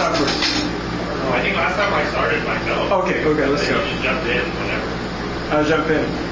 start first? I think last time I started myself. Okay, let's go. You just jumped in whenever. I'll jump in.